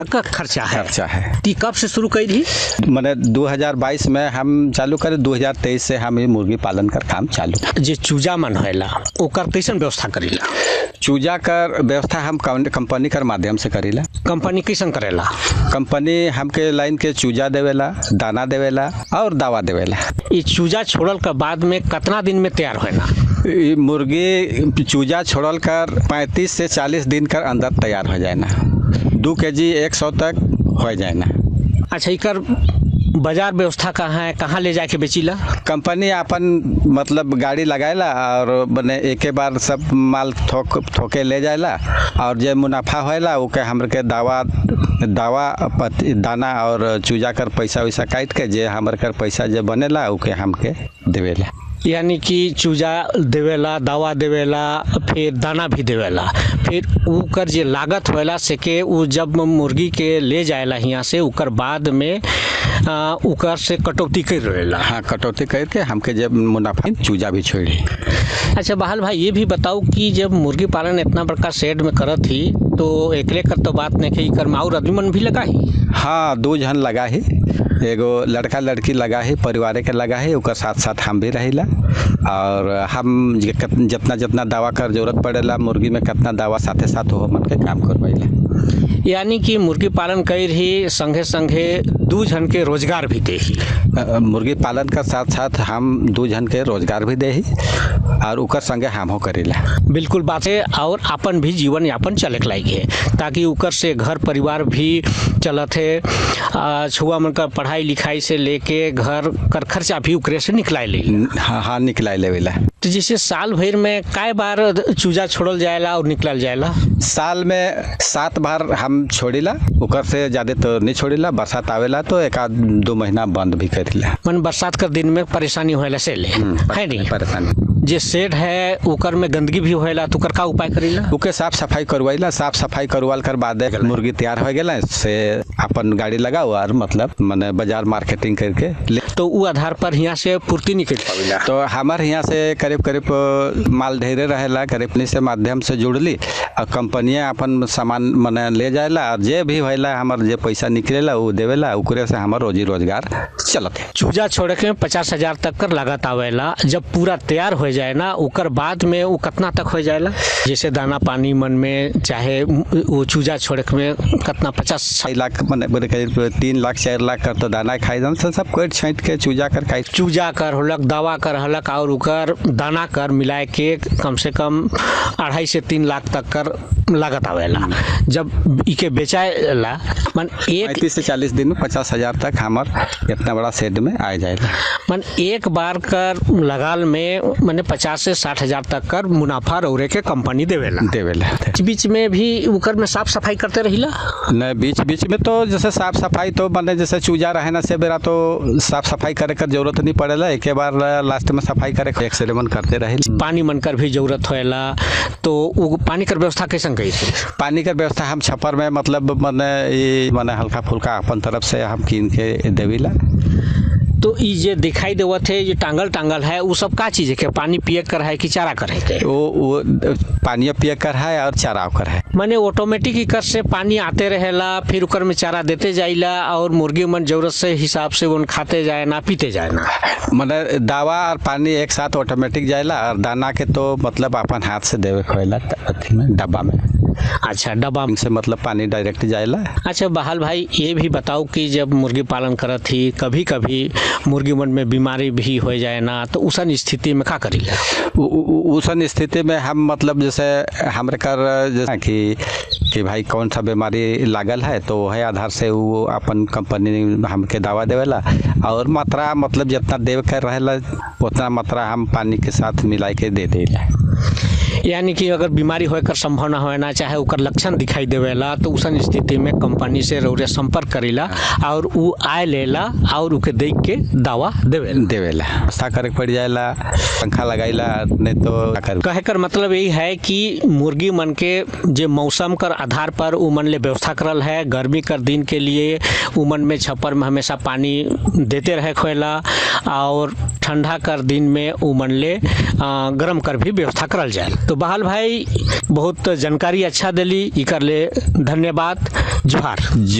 का खर्चा है। ती कब से शुरू करी थी? मैंने 2022 में हम चालू करे, 2023 से हम मुर्गी पालन कर काम चालू। जे चूजा मन होएला ओकर कैसन व्यवस्था करीला? चूजा कर व्यवस्था हम कंपनी कर माध्यम से करीला। कंपनी कैसन करेला? कंपनी हमके लाइन के चूजा देवेला, दाना देवेला और दवा देवेला। ये चूजा छोड़ल के बाद में कितना दिन में तैयार होएला? मुर्गी चूजा छोड़ल कर 35 से 40 दिन कर अंदर तैयार हो जाए ना, 2 kg 100 तक हो जाए ना। अच्छा, इकर बाजार व्यवस्था कहाँ है, कहाँ ले जाके बेचीला? कंपनी अपन मतलब गाड़ी लगाएला और बने एक बार सब माल थोके ले जाएला और जे मुनाफा होएला ओके हमरे के दवा दाना और चूजा कर पैसा वैसा काट के जे हमरे कर पैसा जे बनेला ओके हमके देवेला। यानी कि चूजा देवेला, दवा देवेला, फिर दाना भी देवेला, फिर उकर जे लागत होएला से के उ जब मुर्गी के ले जाएला यहाँ से उकर बाद में उकर से कटौती कर रहेला। हाँ, कटौती करके हमके जब मुनाफा चूजा भी छोड़ी। अच्छा बहाल भाई, ये भी बताओ कि जब मुर्गी पालन इतना बड़का शेड में करत ही तो एकले कर तो बात नहीं कर में और आदमी मन भी लगा ही? हाँ, 2 जन लगा ही, एगो लड़का लड़की लगा है, परिवार के लगा है, ओकर साथ साथ हम भी रहिला और हम जितना दवा कर जरूरत पड़ेला मुर्गी में कितना दवा साथे साथ हो मन के काम करवाइला। यानी कि मुर्गी पालन कर ही संगे संगे 2 जन के रोजगार भी दे ही? मुर्गी पालन का साथ साथ हम 2 जन के रोजगार भी दे ही और उकर संगे हम हो करेला। बिल्कुल बात है, और अपन भी जीवन यापन चले के लायक है ताकि उकर से घर परिवार भी चलत है। छुआ मन का पढ़ाई लिखाई से लेके घर कर खर्चा भी उकरे से निकला ले। हाँ, निकला लेवेला। तो जैसे साल भर में कई बार चूजा छोड़ल जाएला और निकलल जाएला? साल में 7 बार हम छोड़ीला, उकर से ज्यादा तो नहीं छोड़ीला। बरसात आवेला तो 1-2 महीना बंद भी करीला। मन बरसात कर दिन में परेशानी होएला से ले है नहीं परेशानी। जे शेड है उकर में गंदगी भी होएला तो उकर का उपाय करीला? ओके साफ सफाई करवाइला, साफ सफाई करवाल कर बाद मुर्गी तैयार हो गेला से अपन गाड़ी लगाओ और मतलब माने बाजार मार्केटिंग करके तो उ आधार पर यहाँ से पूर्ति नहीं कर पावेला। तो हमारे यहाँ से करीब माल ढेरे रहेला, कंपनी से माध्यम से जुड़ली और कंपनियां अपन सामान माने ले जाएला और जे भी होएला हमार जे पैसा निकलेला वो देवेला, उकरे से हमार रोजी रोजगार चलत है। चूजा छोड़े के 50,000 तक कर लागत आवेला। जब पूरा तैयार हो जाए ना उकर बाद में वो कितना तक हो जाएला? जैसे दाना पानी मन में चाहे वो चूजा छोड़े में कितना 50 लाख माने करीब 3 लाख 4 लाख कर तो दाना खाई जान सब कोट छांट के चूजा कर खाई। चूजा कर होलक, दवा कर हलक और उकर दाना कर मिलाए के कम से कम 2.5 से 3 लाख तक कर लागत आवेला। जब इके बेचाएला मन 35 से 40 दिन में 50,000 तक हमार इतना बड़ा शेड में आ जाएगा। मन एक बार कर लगाल में मैंने 50 से 60,000 तक कर मुनाफा रौरे के कंपनी देवेला। बीच में भी उकर में साफ सफाई करते रहिला? न बीच में तो जैसे साफ सफाई तो मैंने जैसे चूजा रहे ना से बेरा तो साफ सफाई करे कर जरूरत नहीं पड़ेला, एक बार लास्ट में सफाई करे एक्सरेमन करते रहे। पानी मन कर भी जरूरत होएला तो वो पानी कर व्यवस्था कैसे करी? पानी का व्यवस्था हम छप्पर में मतलब मैंने हल्का फुल्का अपन तरफ से हम कीन के देवीला। तो ये जे दिखाई देवत है ये टांगल है वो सब का चीज है? पानी पिए कर है कि चारा कर है? वो पानी पिए कर है और चारा कर है। माने ऑटोमेटिक इकर से पानी आते रहेला फिर उकर में चारा देते जाइला और मुर्गी मन जरूरत से हिसाब से उन खाते जाए ना पीते जाए ना? माने दवा और पानी एक साथ ऑटोमेटिक जाएला और दाना के तो मतलब अपन हाथ से देवे खोला डब्बा में। अच्छा, डब्बा से मतलब पानी डायरेक्ट जाएला। अच्छा बहाल भाई, ये भी बताओ कि जब मुर्गी पालन करत थी कभी कभी मुर्गी मन में बीमारी भी हो जाए ना तो उसन स्थिति में का करीला? उसन स्थिति में हम मतलब जैसे हमरे कर जैसा कि भाई कौन सा बीमारी लागल है तो वह आधार से वो अपन कंपनी हमके दवा देवेला और मात्रा मतलब जितना देव कर रहेला उतना मात्रा हम पानी के साथ मिला के दे देला। यानी कि अगर बीमारी होकर संभावना हो ना चाहे उकर लक्षण दिखाई देवेला तो उसन स्थिति में कंपनी से रौरे संपर्क करेला और वो आए लेला और उके देख के दवा देवेला ऐसा करे पड़ जाएला, पंखा लगाइला नहीं तो कहे कर मतलब यही है कि मुर्गी मन के जे मौसम कर आधार पर उ मन ले व्यवस्था करल है। गर्मी कर दिन के लिए उ मन में छप्पर में हमेशा पानी देते रहे खोला और ठंडा कर दिन में उमन ले गरम कर भी व्यवस्था करल जाए। तो बहाल भाई बहुत जानकारी अच्छा दिली, इकर ले धन्यवाद, जोहार।